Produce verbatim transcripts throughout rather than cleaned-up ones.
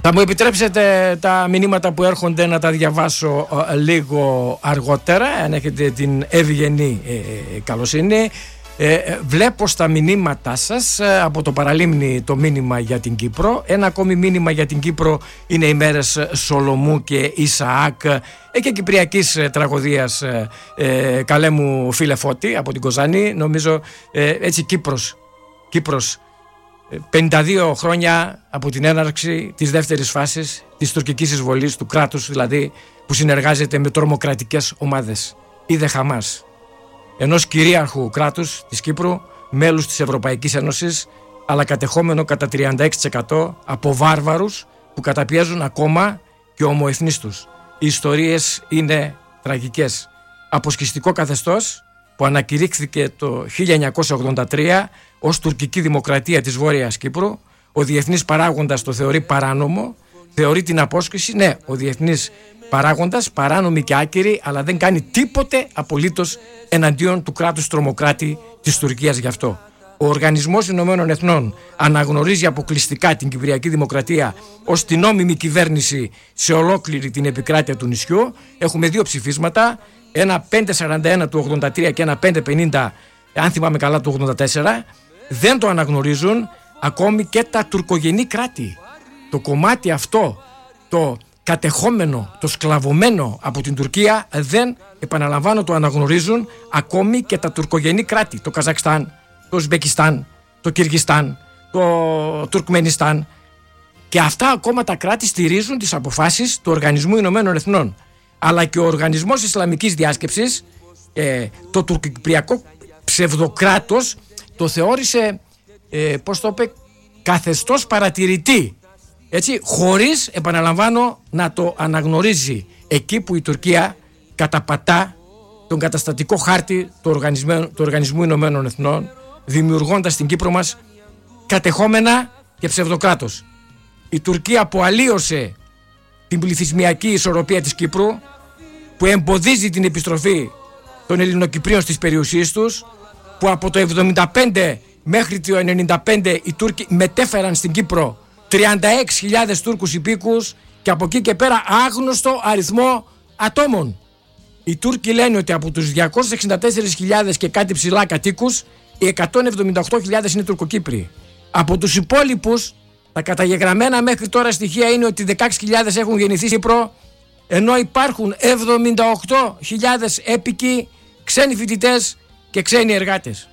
Θα μου επιτρέψετε τα μηνύματα που έρχονται να τα διαβάσω ε, λίγο αργότερα, αν έχετε την ευγενή ε, ε, καλοσύνη. Ε, βλέπω στα μηνύματά σας ε, από το παραλίμνη το μήνυμα για την Κύπρο. Ένα ακόμη μήνυμα για την Κύπρο είναι οι μέρες Σολομού και Ισαάκ ε, και κυπριακής ε, τραγωδίας ε, ε, καλέ μου φίλε Φώτη από την Κοζάνη. Νομίζω ε, έτσι Κύπρος, Κύπρος πενήντα δύο χρόνια από την έναρξη της δεύτερης φάσης της τουρκικής εισβολής, του κράτους δηλαδή που συνεργάζεται με τρομοκρατικές ομάδες. Είδε Χαμάς, ενός κυρίαρχου κράτους της Κύπρου, μέλους της Ευρωπαϊκής Ένωσης, αλλά κατεχόμενο κατά τριάντα έξι τοις εκατό από βάρβαρους που καταπιέζουν ακόμα και ομοεθνείς τους. Οι ιστορίες είναι τραγικές. Αποσχιστικό καθεστώς που ανακηρύχθηκε το χίλια εννιακόσια ογδόντα τρία ως τουρκική δημοκρατία της Βόρειας Κύπρου. Ο διεθνής παράγοντας το θεωρεί παράνομο, θεωρεί την απόσχηση, ναι, ο διεθνής παράγοντας, παράνομη και άκυρη, αλλά δεν κάνει τίποτε απολύτως εναντίον του κράτους τρομοκράτη της Τουρκίας γι' αυτό. Ο Οργανισμός Ηνωμένων Εθνών αναγνωρίζει αποκλειστικά την Κυπριακή Δημοκρατία ως την νόμιμη κυβέρνηση σε ολόκληρη την επικράτεια του νησιού. Έχουμε δύο ψηφίσματα, ένα πεντακόσια σαράντα ένα του ογδόντα τρία και ένα πεντακόσια πενήντα, αν θυμάμαι καλά, του ογδόντα τέσσερα. Δεν το αναγνωρίζουν ακόμη και τα τουρκογενή κράτη. Το κομμάτι αυτό, το κατεχόμενο, το σκλαβωμένο από την Τουρκία, δεν, επαναλαμβάνω, το αναγνωρίζουν ακόμη και τα τουρκογενή κράτη. Το Καζακστάν, το Ουσμπεκιστάν, το Κυργιστάν, το Τουρκμενιστάν. Και αυτά ακόμα τα κράτη στηρίζουν τις αποφάσεις του Οργανισμού Ηνωμένων Εθνών. Αλλά και ο Οργανισμός Ισλαμικής Διάσκεψης, ε, το τουρκοκυπριακό ψευδοκράτος, το θεώρησε, ε, πώς το είπε, καθεστώς παρατηρητή. Έτσι, χωρίς, επαναλαμβάνω, να το αναγνωρίζει εκεί που η Τουρκία καταπατά τον καταστατικό χάρτη του Οργανισμού, του Οργανισμού Ηνωμένων Εθνών, δημιουργώντας στην Κύπρο μας κατεχόμενα και ψευδοκράτος. Η Τουρκία που αλλίωσε την πληθυσμιακή ισορροπία της Κύπρου, που εμποδίζει την επιστροφή των Ελληνοκυπρίων στις περιουσίες τους, που από το εβδομήντα πέντε μέχρι το ενενήντα πέντε οι Τούρκοι μετέφεραν στην Κύπρο τριάντα έξι χιλιάδες Τούρκους υπήκους και από εκεί και πέρα άγνωστο αριθμό ατόμων. Οι Τούρκοι λένε ότι από τους διακόσιες εξήντα τέσσερις χιλιάδες και κάτι ψηλά κατοίκους, οι εκατόν εβδομήντα οκτώ χιλιάδες είναι Τουρκοκύπροι. Από τους υπόλοιπους, τα καταγεγραμμένα μέχρι τώρα στοιχεία είναι ότι δεκαέξι χιλιάδες έχουν γεννηθεί στην Κύπρο, ενώ υπάρχουν εβδομήντα οκτώ χιλιάδες έπικοι, ξένοι φοιτητές και ξένοι εργάτες.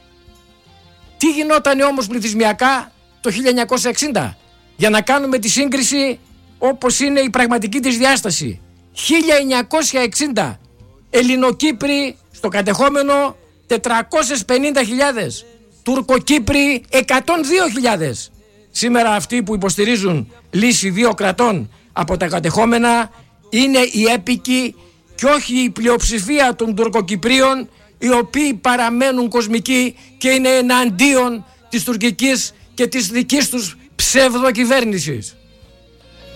Τι γινόταν όμως πληθυσμιακά το χίλια εννιακόσια εξήντα, για να κάνουμε τη σύγκριση όπως είναι η πραγματική της διάσταση. χίλια εννιακόσια εξήντα Ελληνοκύπροι στο κατεχόμενο τετρακόσιες πενήντα χιλιάδες, Τουρκοκύπροι εκατόν δύο χιλιάδες. Σήμερα αυτοί που υποστηρίζουν λύση δύο κρατών από τα κατεχόμενα είναι οι έπικοι και όχι η πλειοψηφία των Τουρκοκυπρίων, οι οποίοι παραμένουν κοσμικοί και είναι εναντίον της τουρκικής και της δικής τους ψευδοκυβέρνησης.